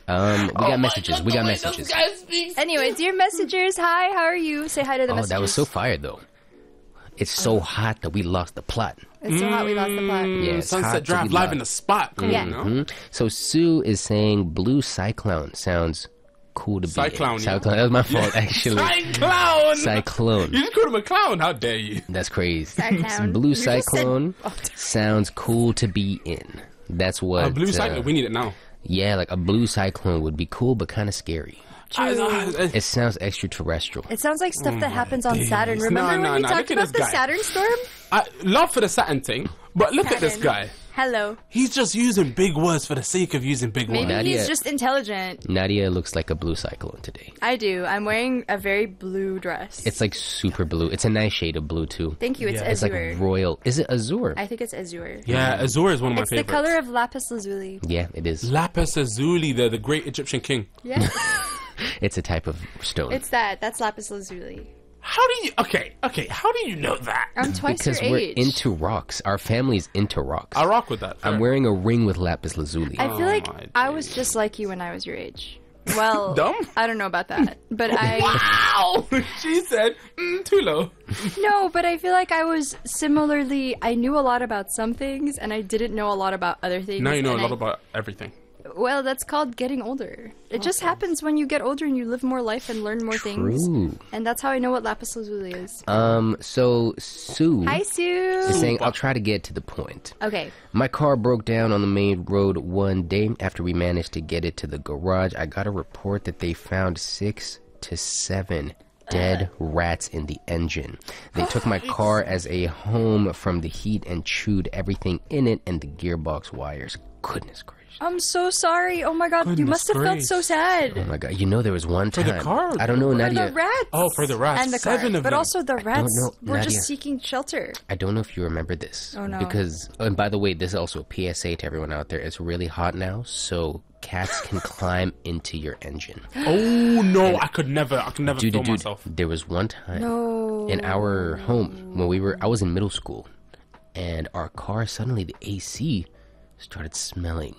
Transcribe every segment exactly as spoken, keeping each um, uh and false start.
Um, we got Oh messages. God, we got the way messages. those guys speak. Anyway, dear messengers, hi, how are you? Say hi to the Oh, messengers. that was so fire though. It's so hot that we lost the plot. It's so hot we lost the plot. Yeah, it's hot, Sunset so Drive we live lost. in the spot. Come Yeah. on, now. Mhm. So Sue is saying blue cyclone sounds cool to be Cyclone, in. yeah. Cyclone. That was my fault, actually. Cyclone. Cyclone. You just called him a clown. How dare you? That's crazy. Cyclone. Blue You just said- cyclone sounds cool to be in. That's what. A blue uh, cyclone. We need it now. Yeah, like a blue cyclone would be cool, but kind of scary. I- I- It sounds extraterrestrial. It sounds like stuff that happens on days. Saturn. No, Remember no, when we no, talked look at about this the guy. Saturn storm? I love for the Saturn thing, but look at this Saturn. guy. Hello. He's just using big words for the sake of using big Maybe words. Nadia- he's just intelligent. Nadia looks like a blue cyclone today. I do. I'm wearing a very blue dress. It's like super blue. It's a nice shade of blue too. Thank you. It's Yeah. It's azure. like royal. Is it azure? I think it's azure. Yeah, Azure is one of my It's the favorites. color of lapis lazuli. Yeah, it is. Lapis Lazuli, the, the great Egyptian king. Yeah, It's a type of stone. it's that. That's lapis lazuli. How do you... Okay, okay, how do you know that? I'm twice because your we're age. into rocks. Our family's into rocks. I rock with that. I'm fair. wearing a ring with lapis lazuli. I feel like my I was just like you when I was your age. Well, Dumb? I don't know about that, but I Wow! She said, mm, too low. no, but I feel like I was similarly. I knew a lot about some things, and I didn't know a lot about other things. Now you know a and lot I- about everything. Well, that's called getting older. It just happens when you get older and you live more life and learn more things. True. And that's how I know what lapis lazuli is. Um, so Sue Hi, is Sue. saying, I'll try to get to the point. Okay. My car broke down on the main road one day. After we managed to get it to the garage, I got a report that they found six to seven dead rats in the engine. They took my car as a home from the heat and chewed everything in it and the gearbox wires. Goodness gracious. I'm so sorry. Oh my god, you Goodness must have felt grace. so sad. Oh my god, you know there was one For time. the car? I don't know, For Nadia. the rats. Oh, for the rats. And the car. Seven of but them. also the rats know, were Nadia. just seeking shelter. I don't know if you remember this. Oh, no. Because, and by the way, this is also a P S A to everyone out there. It's really hot now, so cats can climb into your engine. Oh, no, I could never, I could never Dude, feel dude, myself. there was one time No. in our home when we were, I was in middle school, and our car, suddenly the A C started smelling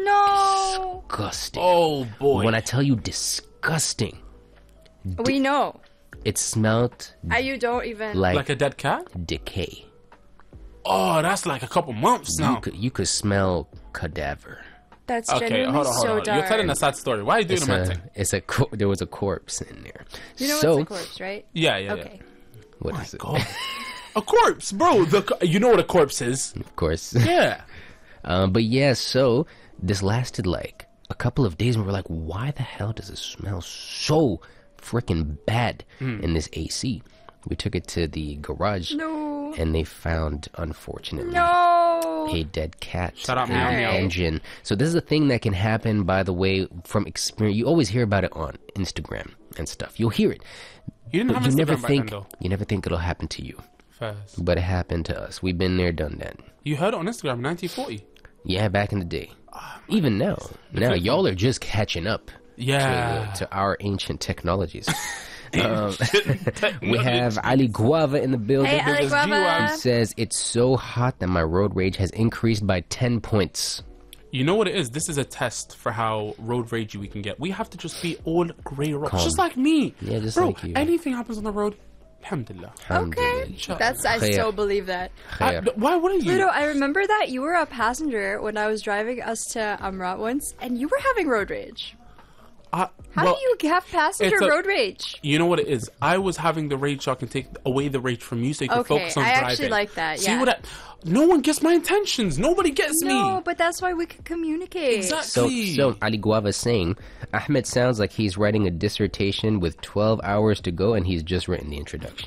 No. disgusting. Oh, boy. When I tell you disgusting, We know. it smelled Uh, you don't even. like, Like a dead cat? decay. Oh, that's like a couple months You now. could, you could smell cadaver. That's Okay, genuinely hold on, hold so on. dark. You're telling a sad story. Why are you doing It's the man a, thing? it's a, cor- there was a corpse in there. You know so, what's a corpse, right? Yeah, yeah, Okay. what is yeah. it? God. A corpse, bro. The co- you know what a corpse is? Of course. Yeah. Um, but yeah, so this lasted like a couple of days, and we were like, why the hell does it smell so freaking bad in this A C? We took it to the garage, No. and they found, unfortunately, No. a dead cat Shout out in the Meow Meow. engine. So this is a thing that can happen, by the way, from experience. You always hear about it on Instagram and stuff. You'll hear it, You didn't but have you Instagram never back think then, though. you never think it'll happen to you. First. But it happened to us. We've been there, done that. You heard it on Instagram, nineteen forty. Yeah, back in the day. Even now. Now, y'all are just catching up Yeah. to, to our ancient technologies. um, we have Ali Guava in the building. Hey, Ali Because Guava. He says, it's so hot that my road rage has increased by ten points. You know what it is? This is a test for how road ragey we can get. We have to just be all grey rocks. Calm. Just like me. Yeah, just Bro, like you. anything happens on the road, alhamdulillah. Okay. Alhamdulillah. That's. I Khair. so believe that. I, Khair. why wouldn't you? Pluto, I remember that you were a passenger when I was driving us to Amrat once, and you were having road rage. I- How well, do you have passenger it's a- road rage? You know what it is? I was having the rage so I can take away the rage from you so you can Okay, focus on I driving. actually like that, See yeah. what I... No one gets my intentions. Nobody gets No, me. but that's why we could communicate. Exactly. So, so Ali Guava is saying, Ahmed sounds like he's writing a dissertation with twelve hours to go, and he's just written the introduction.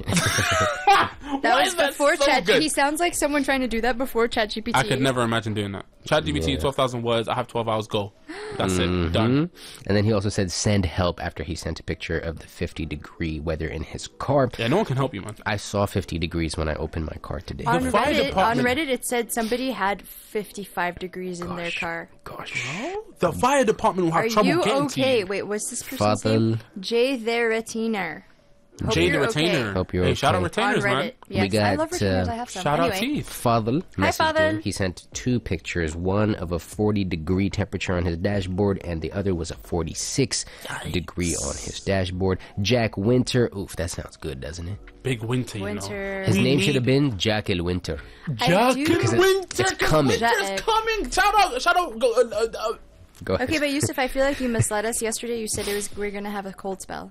That was before so Chat. good? He sounds like someone trying to do that before ChatGPT. I could never imagine doing that. ChatGPT, Yeah. twelve thousand words. I have twelve hours. Go. That's Mm-hmm. it. Done. And then he also said, send help, after he sent a picture of the fifty degree weather in his car. Yeah, no one can help you, man. I saw fifty degrees when I opened my car today. On The fire Reddit, on department- Reddit, it said somebody had fifty-five degrees in their Gosh. car. Gosh. The fire department will have Are trouble you getting okay? to you. Wait, what's this person's Fadl. name? Jay Theretiner. Hope Jay the you're okay. Retainer. Hope you're hey, shout out okay. On retainers, man. Reddit. Yes, We got, I love retainers. uh, I have some. Shout out anyway. Teeth. Fadl messaged Fadl. in. He sent two pictures, one of a forty degree temperature on his dashboard, and the other was a forty-six degree on his dashboard. Jack Winter. Oof, that sounds good, doesn't it? Big winter, you Winter. His We name need- should have been Jack El Winter. I Jack do- and Because it- Winter. it's 'cause coming. Winter's Jack. coming. Shout out, shout out. Go, uh, uh, uh, Go ahead. Okay, but Yusuf, I feel like you misled us yesterday. You said it was we're gonna have a cold spell.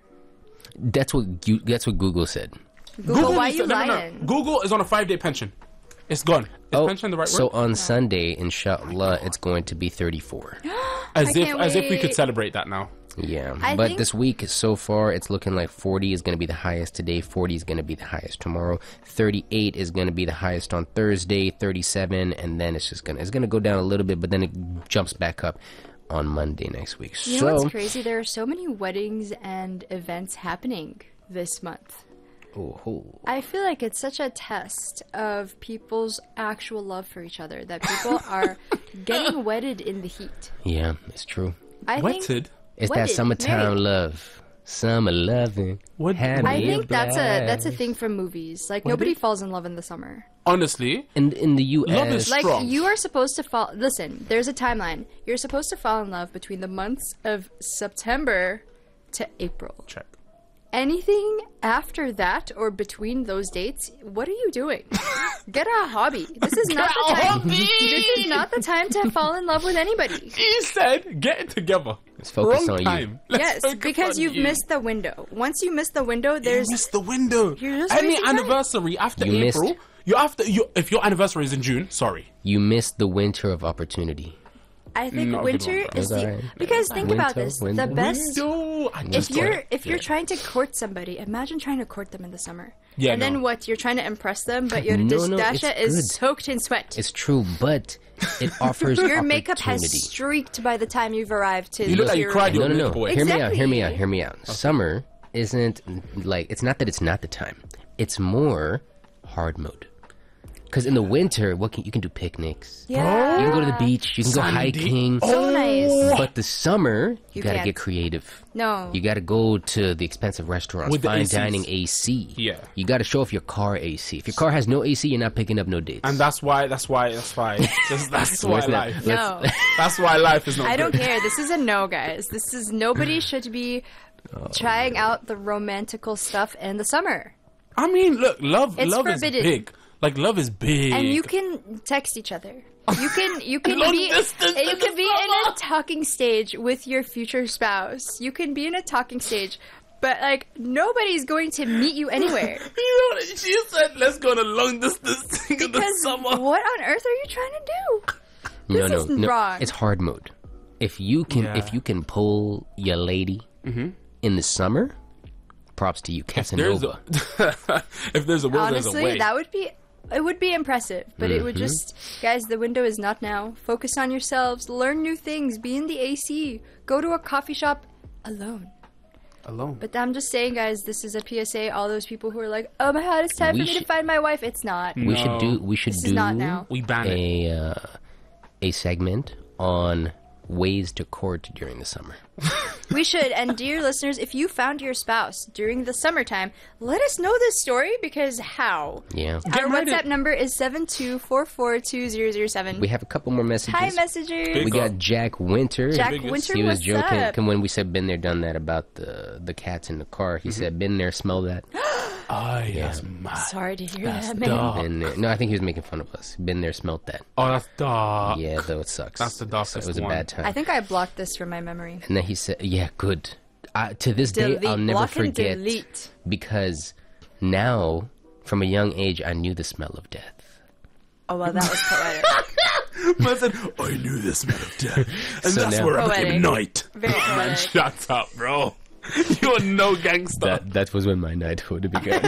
That's what you, that's what Google said. Google, why needs you to- no, no, no. lying? Google is on a five-day pension. It's gone. Is Oh, pension the right so word? on Sunday, inshallah, it's going to be thirty-four. As I if, can't as if we could wait. celebrate that now. Yeah, I but think- this week so far, it's looking like forty is going to be the highest today. forty is going to be the highest tomorrow. thirty-eight is going to be the highest on Thursday. thirty-seven, and then it's just gonna it's gonna go down a little bit, but then it jumps back up on Monday next week. You so, know what's crazy? There are so many weddings and events happening this month. oh, oh. I feel like it's such a test of people's actual love for each other that people are getting wedded in the heat. yeah, it's true. I think Wetted. It's Wedded, that summertime married. love, summer loving. What- Have I me think that's a that's a blast. thing from movies. Like nobody falls in love in the summer. Honestly, in in the U S. Love is Like Strong. you are supposed to fall. Listen, there's a timeline. You're supposed to fall in love between the months of September to April. check. Anything after that or between those dates, what are you doing? Get a hobby. This is not Get the a time. hobby! This is not the time to fall in love with anybody. He said, "Get it together." Let's focus Wrong on you. time. Let's Yes, focus because on you've you. missed the window. Once you miss the window, You there's missed the window. You're just Any wasting time. anniversary after You missed- April, you after you if your anniversary is in June. Sorry, You missed the winter of opportunity. I think Not a good winter one, bro. is It's the alright. because think Winter, about this. winter. The best window. I if just you're got it. if you're Yeah. trying to court somebody, imagine trying to court them in the summer. Yeah, and no. then what? You're trying to impress them, but your No, no, dasha it's is good. soaked in sweat. It's true, but it offers Your makeup has opportunity. streaked by the time you've arrived to. You look like you your cried No, your no, no. makeup away. Hear me out. Hear me Exactly. out. Hear me out. Summer isn't like it's not that it's not the time. It's more hard mode. Because in the winter, what can you can do picnics. Yeah. You can go to the beach. You can go Sandy. hiking. So nice. But the summer, you, You gotta can't. get creative. No. You gotta go to the expensive restaurants, With the fine A Cs. dining A C. Yeah. You gotta show off your car A C. If your car has no A C, you're not picking up no dates. And that's why. That's why. That's why. That's, that's why Listen, life. No. That's why life is not. I don't good. care. This is a no, guys. This is nobody should be trying out the romantical stuff in the summer. I mean, look, love. It's love forbidden. is big. Like love is big. And you can text each other. You can you can Long be distance you in can the be in a summer. talking stage with your future spouse. You can be in a talking stage, but like nobody's going to meet you anywhere. You know, she said, "Let's go on a long distance thing in the Because summer." what on earth are you trying to do? no, This no, is no. wrong. It's hard mode. If you can, Yeah. if you can pull your lady in the summer, props to you, There's Casanova. a, if there's a will, there's a Honestly, way. that would be it would be impressive, but it Mm-hmm. would just guys, the window is not now. Focus on yourselves, learn new things, be in the A C, go to a coffee shop alone. Alone. But I'm just saying, guys, this is a P S A. All those people who are like, "Oh my God, it's time We for me to should- find my wife." It's not. we No. should do. We should This do is not now. We ban it. a uh, a segment on ways to court during the summer. We should. And dear listeners, if you found your spouse during the summertime, let us know this story because how? Yeah, Our ready. WhatsApp number is seven two four four two zero zero seven. we have a couple more messages. Hi, messengers. We Big got Jack Winter. Jack Biggest. Winter, He was what's joking up? come when we said been there, done that about the the cats in the car. He said been there, smell that. Oh, yes, mad. Sorry to hear That's that, man. dark. Been there. No, I think he was making fun of us. Been there, smelt that. Oh, that's dark. Yeah, though it sucks. That's the So darkest it was a one. bad time. I think I blocked this from my memory. And then he said, "Yeah, good." I, to this Delete, day, I'll never block and forget delete. because now, from a young age, I knew the smell of death. Oh, well, that was poetic. Man said, I knew the smell of death. And So that's now- where I Poetic. became night. Very Man, poetic. shut up, bro. You're no gangster. That that was when my knighthood began.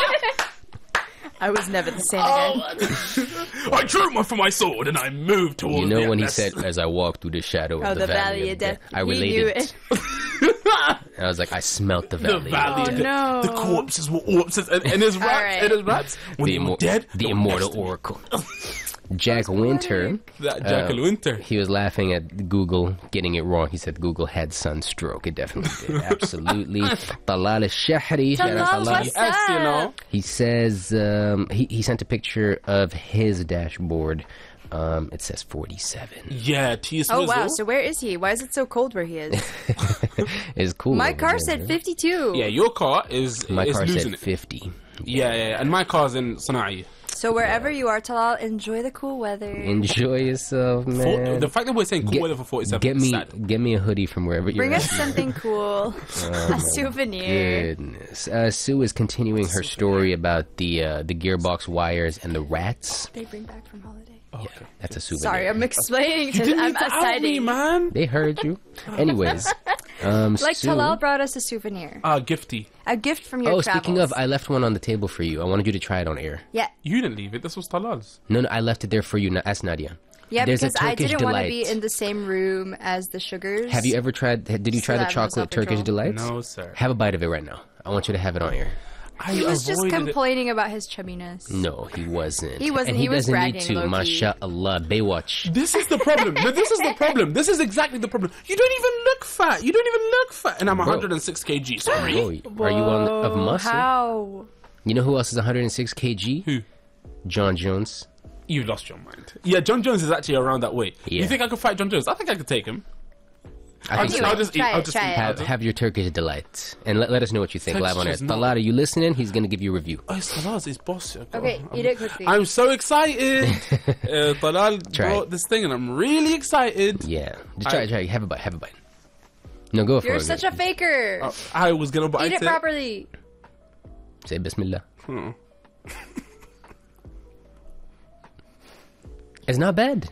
I was never the same again. I drew my for my sword and I moved towards You know the when he abyss. said, "As I walk through the shadow Oh, of the, valley, of death," I He knew related. it. And I was like, "I smelt the the valley." valley, Oh, the, no. the corpses were corpses, and, and his rats, right. and his rats, when the, they were immor- dead, the they were immortal next to me. oracle. Jack Winter. That Jackal uh, Winter. He was laughing at Google getting it wrong. He said Google had sunstroke. It definitely did. Absolutely. Talal al-Shahri. shout out Talal, Talal. what's Yes, you know. He says um, he, he sent a picture of his dashboard. Um, it says forty-seven. Yeah, T S Oh wow! Wizzle. So where is he? Why is it so cold where he is? It's cool. My over car there, said man. fifty-two. Yeah, your car is My is car losing said it. fifty. Yeah, yeah, yeah, and my car's in Sana'i. So wherever you are, Talal, enjoy the cool weather. Enjoy yourself, For, man. the fact that we're saying cool Get- weather for forty-seven Get is me, sad. get me a hoodie from wherever you're Bring at. us something cool, Oh, a souvenir. Goodness. Uh, Sue is continuing her story about the uh, the gearbox wires and the rats. They bring back from holiday. Oh, okay. That's a souvenir. Sorry, I'm explaining. You To, didn't I'm need to out me, assigning. man. They heard you. Anyways, um, Like Sue. Talal brought us a souvenir, Ah, gifty. a gift from your Oh, travels. speaking of, I left one on the table for you. I wanted you to try it on air. yeah, You didn't leave it. This was Talal's. No, no, I left it there for you. Na- Ask Nadia. yeah, There's a because I Turkish didn't want to delight. be in the same room as the sugars. Have you ever tried? Did you try the Still have no chocolate Turkish self-control. delights? No, sir. Have a bite of it right now. I want you to have it on air. I He was just avoided it. complaining about his chubbiness. No, he wasn't. He wasn't, And he, he was doesn't bragging, need to. low-key. Mashallah, Baywatch. This is the problem. No, this is the problem. This is exactly the problem. You don't even look fat. You don't even look fat. And I'm Bro. one hundred six kilograms. Sorry. Oh, are you on of Whoa, muscle? How? You know who else is one hundred six kilograms? Who? John Jones. You lost your mind. Yeah, John Jones is actually around that weight. Yeah. You think I could fight John Jones? I think I could take him. I I'll think just, so. I'll just eat. try I'll it, just try eat. it. I'll Have, just- have your Turkish delight and let, let us know what you think live on air. Texture's not- Talal, are you listening? He's going to give you a review. Oh, it's Talal's. It's boss. Okay, I'm, eat it quickly. I'm so excited. uh, Talal Try brought it. this thing, and I'm really excited. Yeah, just try, I- try. Have a bite. Have a bite. No, go for You're it. such a faker. Uh, I was gonna bite Eat it properly. Say Bismillah. Hmm. It's not bad.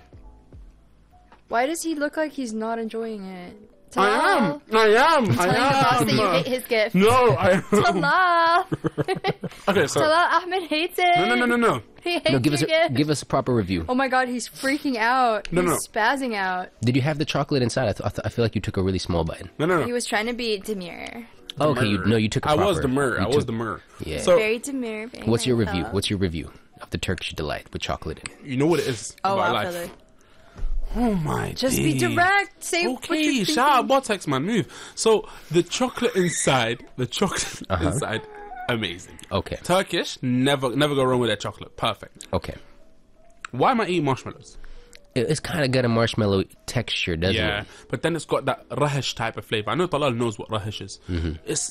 Why does he look like he's not enjoying it? I am. I am. Telling the I boss am. that you hate his gift. No, I am. Talal. Okay, so Talal Ahmed hates it. no, no, no, no, no. He hates No, give us your a, gift. give us a proper review. Oh my god, he's freaking out. No, he's no. spazzing out. Did you have the chocolate inside? I, th- I, th- I feel like you took a really small bite. No, no, He no. was trying to be demure. Oh, okay, you, Demure. no, you took a I proper. was the mur. you I was took- the mur. Yeah. So Very demure. Very What's your review? myself. What's your review of the Turkish delight with chocolate in it? you know what it is Oh, about wow, life. Philly. Oh my. Just be days. direct. Say what Okay, you're shout out thinking. Botex, man. Move. So the chocolate inside, the chocolate Uh-huh. inside, amazing. Okay, Turkish, never, never go wrong with their chocolate. Perfect. okay. Why am I eating marshmallows? It- It's kind of got a marshmallow texture, doesn't Yeah, it? but then it's got that rahish type of flavor. I know Talal knows what rahish is. Mm-hmm. It's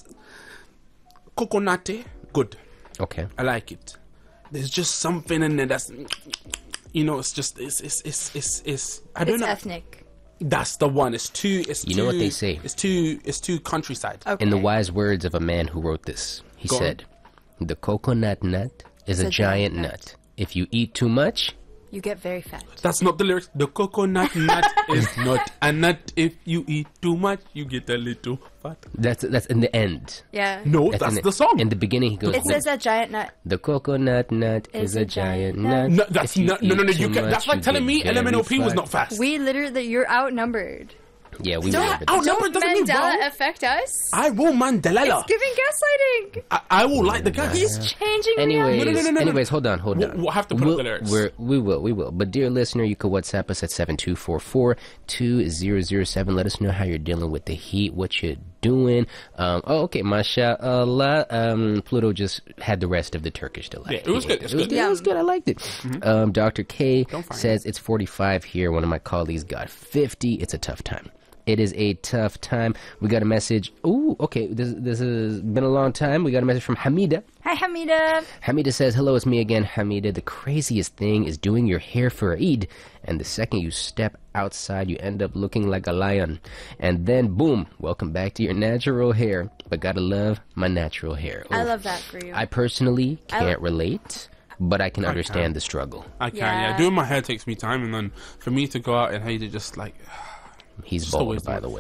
coconut, good. Okay. I like it. There's just something in there that's, you know, it's just it's it's it's it's, it's I don't It's know. ethnic. That's the one. It's too. It's You too, know what they say? It's too. It's too countryside. Okay. In the wise words of a man who wrote this, he Go on. said, "The coconut nut is a, a giant giant nut. nut. If you eat too much, You get very fat. That's not the lyrics. The coconut nut is not a nut. If you eat too much, you get a little fat. that's that's in the end. Yeah. No, That's that's, in the song. In the beginning, he goes, It says a giant nut. the coconut nut is, a giant nut. no, that's If you not, no, no, no. eat You too can, much, that's like you telling get me L M N O P very was fat." not fast. We literally, you're outnumbered. Yeah, we Don't were. out- but- outnumbered Don't doesn't mean Mandela wrong. affect us. I will Mandela. It's giving gaslighting. I, I will light the gas. He's changing Anyways, reality. No, no, no, no, no. anyways, hold on, hold We'll- on. we'll have to put up We'll- the lyrics. We're, we will, we will. But dear listener, you could WhatsApp us at seven two four four, two zero zero seven. Let us know how you're dealing with the heat, what you're doing. Um, oh, okay, mashallah. Um, Pluto just had the rest of the Turkish delight. Yeah, it was good, It it's was good. good. It was good. I liked it. Um, Doctor K Don't find says it's forty-five here. One of my colleagues got fifty. It's a tough time. It is a tough time. We got a message. Ooh, okay. This this has been a long time. We got a message from Hamida. Hi, Hamida. Hamida says, hello, it's me again. Hamida, the craziest thing is doing your hair for Eid, and the second you step outside, you end up looking like a lion. And then, boom, welcome back to your natural hair. But gotta love my natural hair. I Oof. love that for you. I personally I can't relate, but I can I understand can. the struggle. I can. Yeah. Yeah. Doing my hair takes me time, and then for me to go out and hate it, just like. He's Just bald, always by do the way.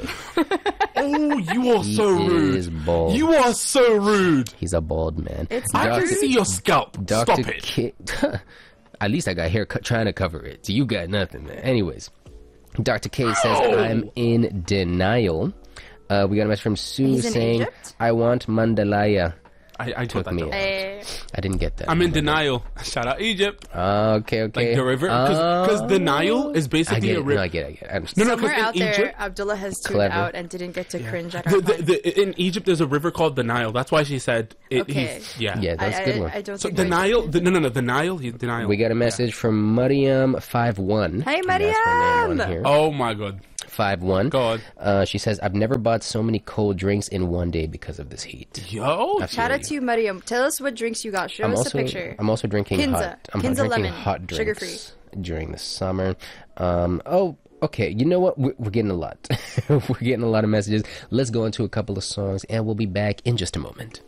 Oh, you are He so rude. is bald. You are so rude. He's a bald man. It's I not can rude. see your scalp. Doctor Stop it. K- At least I got hair co- trying to cover it. So you got nothing, man. Anyways, Doctor K says, Ow! I'm in denial. Uh, we got a message from Sue He's in saying, Egypt? I want Mandalaya. I, I Took got that me joke. out. Eh, I didn't get that. I'm in denial. Shout out Egypt. Okay, okay. Like the river, because the Nile is I basically get a it. river. No, I get it. I get it. I understand. No, no, Somewhere because out in there, Egypt, Abdullah has tuned Clever. out and didn't get to cringe at the, our the, point. the, in Egypt, there's a river called the Nile. That's why she said it. Okay. He's, yeah. Yeah, I, that's a good I, one. I don't So think the I- Nile, the, no, no, no, the Nile, he's the Nile. We got a message from Mariam five one. Hey, That's her name on Mariam! here. Oh my god. five one. God. Uh, she says, I've never bought so many cold drinks in one day because of this heat. Yo. I feel Shout out you. to you, Mariam. Tell us what drinks you got. Show I'm us also, a picture. I'm also drinking Kinza. hot. I'm Kinza drinking lemon. hot drinks Sugar-free. during the summer. Um, oh, okay. You know what? We're, we're getting a lot. We're getting a lot of messages. Let's go into a couple of songs, and we'll be back in just a moment.